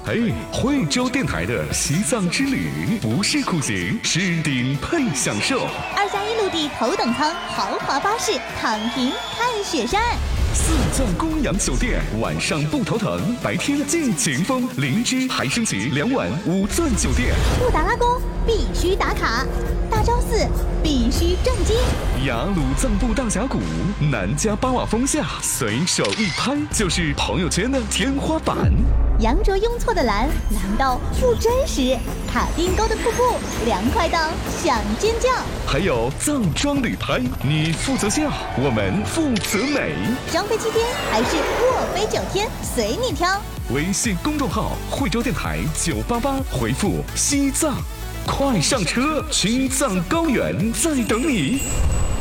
嘿，惠州电台的西藏之旅不是苦行，是顶配享受。 2+1陆地头等舱豪华巴士，躺平看雪山。 4钻公羊酒店，晚上不头疼，白天尽情疯。灵芝还升级2晚5钻酒店。 布达拉宫必须打卡，大昭寺必须震惊。 雅鲁藏布大峡谷，南迦巴瓦峰下，随手一拍就是朋友圈的天花板。 羊卓雍措的蓝到不真实，卡丁沟的瀑布凉快到想尖叫。 还有藏装旅拍，你负责笑，我们负责美。 双飞7天还是卧飞9天，随你挑。 微信公众号惠州电台988，回复西藏，快上车，青藏高原在等你。